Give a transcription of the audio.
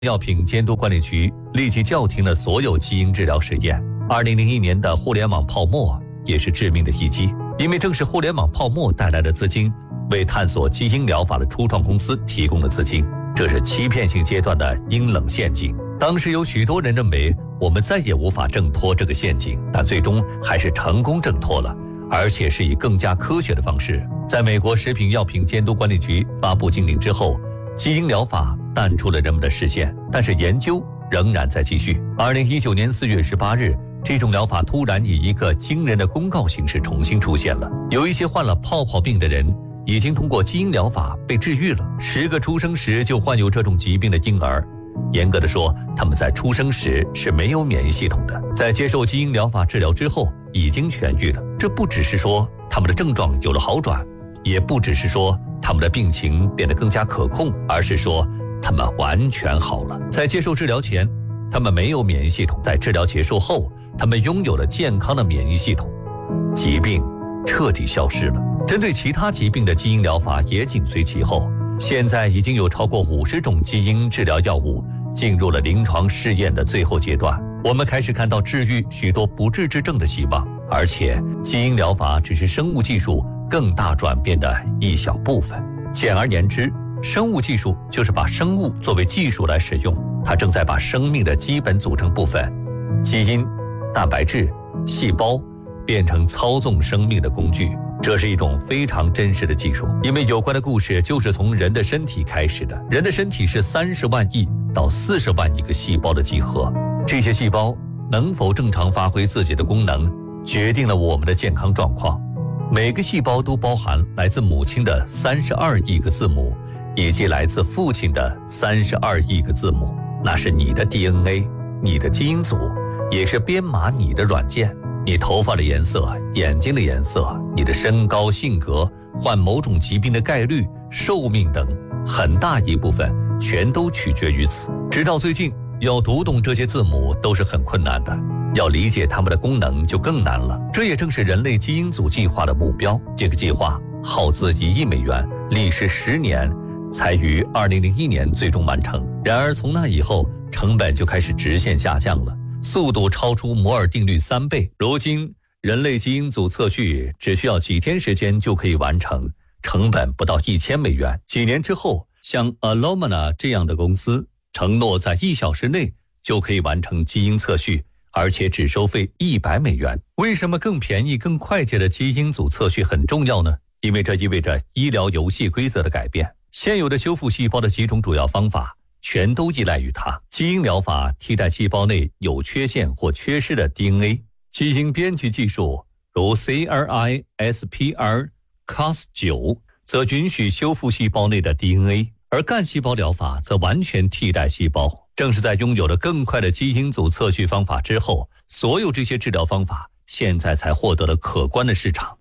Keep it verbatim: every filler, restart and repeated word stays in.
药品监督管理局立即叫停了所有基因治疗实验。二零零一年的互联网泡沫也是致命的一击，因为正是互联网泡沫带来的资金，为探索基因疗法的初创公司提供了资金，这是欺骗性阶段的阴冷陷阱。当时有许多人认为我们再也无法挣脱这个陷阱，但最终还是成功挣脱了，而且是以更加科学的方式。在美国食品药品监督管理局发布禁令之后，基因疗法淡出了人们的视线，但是研究仍然在继续。二零一九年四月十八日，这种疗法突然以一个惊人的公告形式重新出现了。有一些患了泡泡病的人已经通过基因疗法被治愈了。十个出生时就患有这种疾病的婴儿，严格的说，他们在出生时是没有免疫系统的，在接受基因疗法治疗之后已经痊愈了。这不只是说他们的症状有了好转，也不只是说他们的病情变得更加可控，而是说他们完全好了。在接受治疗前，他们没有免疫系统，在治疗结束后，他们拥有了健康的免疫系统，疾病彻底消失了。针对其他疾病的基因疗法也紧随其后，现在已经有超过五十种基因治疗药物进入了临床试验的最后阶段。我们开始看到治愈许多不治之症的希望，而且基因疗法只是生物技术更大转变的一小部分。简而言之，生物技术就是把生物作为技术来使用，它正在把生命的基本组成部分基因、蛋白质、细胞变成操纵生命的工具。这是一种非常真实的技术，因为有关的故事就是从人的身体开始的。人的身体是三十万亿到四十万亿个细胞的集合，这些细胞能否正常发挥自己的功能，决定了我们的健康状况。每个细胞都包含来自母亲的三十二亿个字母，以及来自父亲的三十二亿个字母。那是你的 D N A， 你的基因组，也是编码你的软件。你头发的颜色、眼睛的颜色、你的身高、性格、患某种疾病的概率、寿命等，很大一部分全都取决于此。直到最近，要读懂这些字母都是很困难的，要理解它们的功能就更难了。这也正是人类基因组计划的目标。这个计划耗资一亿美元，历时十年，才于二零零一年最终完成。然而从那以后，成本就开始直线下降了，速度超出摩尔定律三倍。如今人类基因组测序只需要几天时间就可以完成，成本不到一千美元。几年之后，像 Illumina 这样的公司承诺在一小时内就可以完成基因测序，而且只收费一百美元。为什么更便宜更快捷的基因组测序很重要呢？因为这意味着医疗游戏规则的改变。现有的修复细胞的几种主要方法全都依赖于它。基因疗法替代细胞内有缺陷或缺失的 D N A， 基因编辑技术如 C R I S P R Cas 九 则允许修复细胞内的 D N A， 而干细胞疗法则完全替代细胞。正是在拥有了更快的基因组测序方法之后，所有这些治疗方法现在才获得了可观的市场。